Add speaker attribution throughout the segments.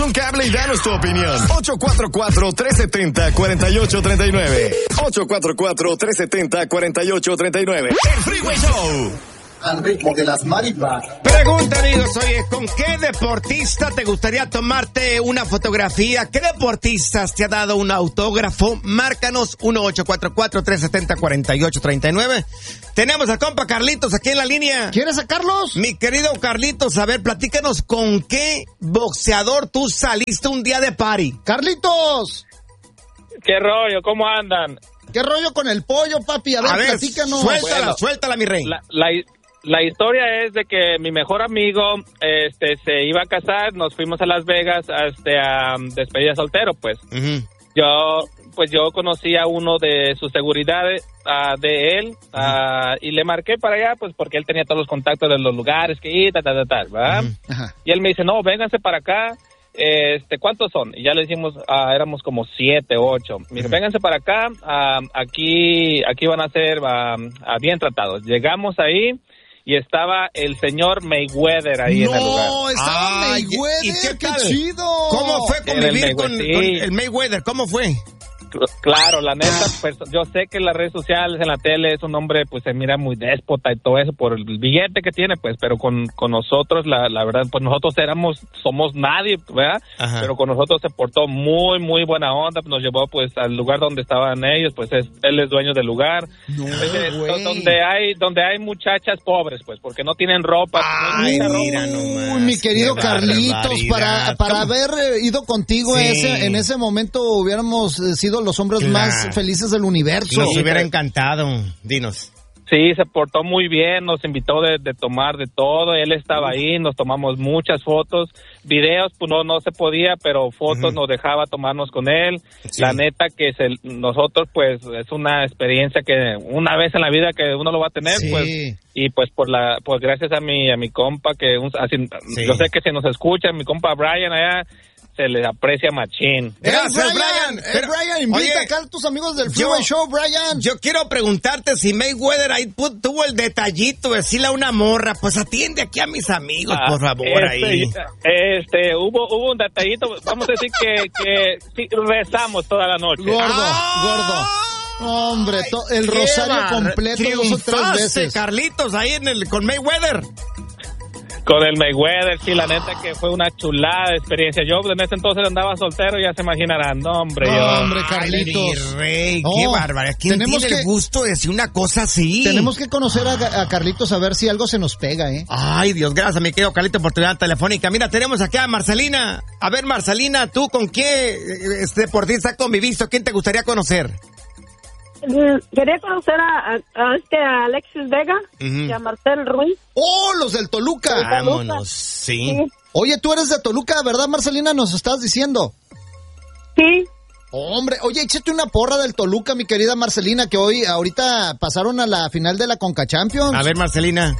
Speaker 1: un cable y danos tu opinión. 844-370-4839. 844-370-4839. El Freeway Show.
Speaker 2: Al ritmo de las marimbas.
Speaker 3: Pregunta, amigos, oye, ¿con qué deportista te gustaría tomarte una fotografía? ¿Qué deportistas te ha dado un autógrafo? Márcanos 1-844-370-4839. Tenemos al compa Carlitos aquí en la línea.
Speaker 4: ¿Quieres a Carlos?
Speaker 3: Mi querido Carlitos, a ver, platícanos con qué boxeador tú saliste un día de party.
Speaker 4: ¡Carlitos!
Speaker 5: ¿Qué rollo? ¿Cómo andan?
Speaker 4: ¿Qué rollo con el pollo, papi? A ver, platícanos.
Speaker 3: Suéltala, mi rey.
Speaker 5: La historia es de que mi mejor amigo se iba a casar, nos fuimos a Las Vegas a despedida soltero, pues. Uh-huh. Yo conocí a uno de sus seguridades de él y le marqué para allá, pues porque él tenía todos los contactos de los lugares que ir, ¿verdad? Uh-huh. Y él me dice, no, vénganse para acá. ¿Cuántos son? Y ya le dijimos, éramos como 7, 8. Mire, vénganse para acá, aquí van a ser bien tratados. Llegamos ahí y estaba el señor Mayweather ahí en el lugar.
Speaker 4: No, estaba Mayweather,
Speaker 3: ¿y qué
Speaker 4: tal? ¡Chido!
Speaker 3: ¿Cómo fue convivir con el Mayweather? ¿Cómo fue?
Speaker 5: Claro, la neta, pues yo sé que en las redes sociales, en la tele, es un hombre, pues se mira muy déspota y todo eso por el billete que tiene, pues, pero con nosotros, la verdad, pues nosotros somos nadie, ¿verdad? Ajá. Pero con nosotros se portó muy, muy buena onda, nos llevó, pues, al lugar donde estaban ellos, pues él es dueño del lugar. No, donde hay muchachas pobres, pues, porque no tienen ropa.
Speaker 4: Ay, mira nomás. Mi querido Carlitos, para haber ido contigo en ese momento hubiéramos sido los hombres más felices del universo.
Speaker 3: Nos hubiera encantado. Dinos.
Speaker 5: Sí, se portó muy bien, nos invitó de tomar de todo, él estaba ahí, nos tomamos muchas fotos, videos, pues no se podía, pero fotos nos dejaba tomarnos con él. Sí. La neta que nosotros, pues, es una experiencia que una vez en la vida que uno lo va a tener, pues, y pues pues gracias a mi compa, que yo sé que se nos escucha, mi compa Brian allá, se les aprecia machín.
Speaker 3: Gracias, Brian.
Speaker 4: Brian, invita acá a tus amigos del Freeway Show, Brian.
Speaker 3: Yo quiero preguntarte si Mayweather ahí tuvo el detallito de decirle a una morra, pues atiende aquí a mis amigos, por favor, ahí.
Speaker 5: Hubo un detallito, vamos a decir que sí, rezamos toda la noche.
Speaker 4: Gordo. Hombre, el rosario completo 2 o 3 veces.
Speaker 3: Carlitos, ahí con Mayweather.
Speaker 5: Con el Mayweather, sí, la neta que fue una chulada de experiencia. Yo en ese entonces andaba soltero, ya se imaginarán. No, hombre,
Speaker 4: Carlitos.
Speaker 3: Ay, rey, qué bárbaro. ¿Quién tiene el gusto de decir una cosa así?
Speaker 4: Tenemos que conocer a Carlitos a ver si algo se nos pega, ¿eh?
Speaker 3: Ay, Dios, gracias, mi querido Carlitos, por tu llamada telefónica. Mira, tenemos aquí a Marcelina. A ver, Marcelina, ¿tú con qué deportista conviviste? ¿Quién te gustaría conocer?
Speaker 6: Quería conocer a Alexis Vega y a Marcel Ruiz.
Speaker 4: ¡Oh, los del Toluca!
Speaker 3: Vámonos, sí.
Speaker 4: Oye, tú eres de Toluca, ¿verdad, Marcelina? Nos estás diciendo.
Speaker 6: Sí.
Speaker 4: Hombre, oye, échate una porra del Toluca, mi querida Marcelina, que ahorita pasaron a la final de la Conca Champions.
Speaker 3: A ver, Marcelina.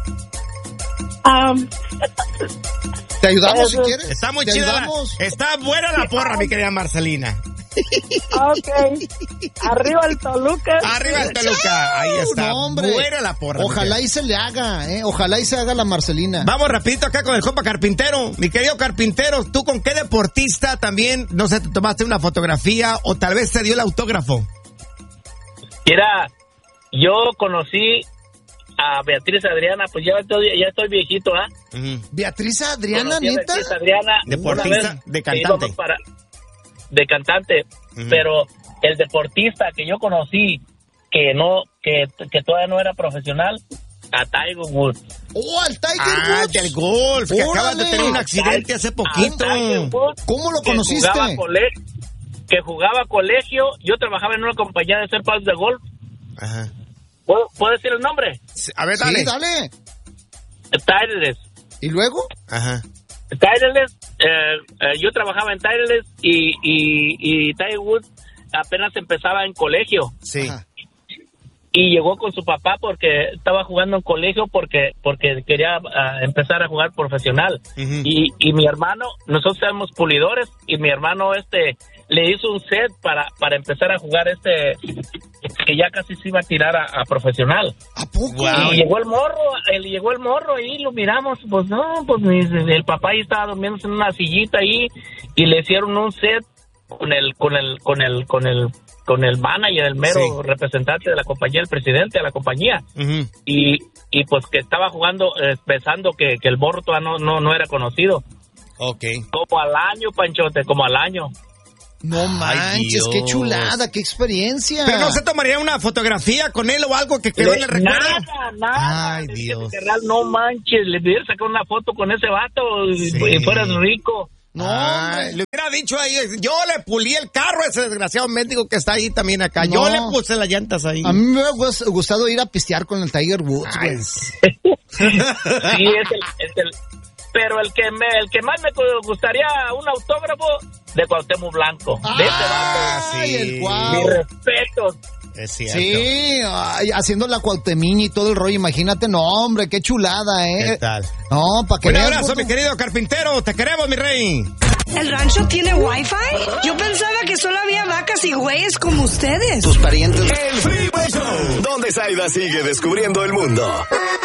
Speaker 4: ¿Te ayudamos si quieres?
Speaker 3: Está muy chida. Está buena la porra, mi querida Marcelina.
Speaker 6: Ok. Arriba el Toluca.
Speaker 3: Arriba el Toluca. Ahí está.
Speaker 4: No, hombre.
Speaker 3: Buena la porra.
Speaker 4: Ojalá y se le haga, Ojalá y se haga la Marcelina.
Speaker 3: Vamos rapidito acá con el compa Carpintero. Mi querido Carpintero, ¿tú con qué deportista también, no sé, te tomaste una fotografía o tal vez te dio el autógrafo?
Speaker 7: Mira, yo conocí a Beatriz Adriana, pues ya estoy viejito, ¿ah?
Speaker 4: ¿Beatriz Adriana, neta?
Speaker 7: Beatriz Adriana.
Speaker 3: Deportista, de cantante.
Speaker 7: De cantante, pero el deportista que yo conocí que todavía no era profesional, a Tiger Woods.
Speaker 4: ¡Oh, al Tiger Woods!
Speaker 3: Del golf, que acabas de tener un accidente hace poquito.
Speaker 4: ¿Cómo lo conociste?
Speaker 7: Que jugaba colegio, yo trabajaba en una compañía de hacer palos de golf.
Speaker 3: Ajá.
Speaker 7: ¿Puedo decir el nombre?
Speaker 3: A ver, dale.
Speaker 4: Sí, dale.
Speaker 7: Titleist.
Speaker 4: ¿Y luego?
Speaker 3: Ajá.
Speaker 7: Titleist, yo trabajaba en Titleist y Tiger Woods apenas empezaba en colegio.
Speaker 3: Sí.
Speaker 4: Ajá.
Speaker 7: Y llegó con su papá porque estaba jugando en colegio porque quería empezar a jugar profesional. Uh-huh. Y mi hermano, nosotros éramos pulidores y mi hermano le hizo un set para empezar a jugar que ya casi se iba a tirar a profesional.
Speaker 4: ¿A poco?
Speaker 7: Wow. Y llegó el morro ahí, lo miramos, pues no, pues el papá ahí estaba durmiendo en una sillita ahí y le hicieron un set con el manager, el mero representante de la compañía, el presidente de la compañía. Uh-huh. Y pues que estaba jugando, pensando que el morro todavía no era conocido.
Speaker 3: Okay.
Speaker 7: Como al año, Panchote, como al año.
Speaker 4: No manches, qué chulada, qué experiencia.
Speaker 3: Pero no se tomaría una fotografía con él o algo que quedó en el recuerdo.
Speaker 7: Nada.
Speaker 3: Ay, Dios.
Speaker 7: No manches, le hubiera sacado una foto con ese vato y fueras rico.
Speaker 3: No, le hubiera dicho ahí, yo le pulí el carro a ese desgraciado mendigo que está ahí también acá. No. Yo le puse las llantas ahí.
Speaker 4: A mí me hubiera gustado ir a pistear con el Tiger Woods, güey.
Speaker 7: Sí, es el pero el que más me gustaría un autógrafo de Cuauhtémoc Blanco. De ese vato.
Speaker 4: Sí. El Cuau.
Speaker 7: Mi respeto.
Speaker 3: Es cierto.
Speaker 4: Sí, haciendo la Cuauhtemiña y todo el rollo, imagínate, no, hombre, qué chulada,
Speaker 3: ¿Qué tal?
Speaker 4: No, para que
Speaker 3: un abrazo, mi querido carpintero, te queremos, mi rey.
Speaker 8: ¿El rancho tiene wifi? Yo pensaba que solo había vacas y güeyes como ustedes.
Speaker 4: Tus parientes.
Speaker 1: El Freeway Show, donde Saida sigue descubriendo el mundo.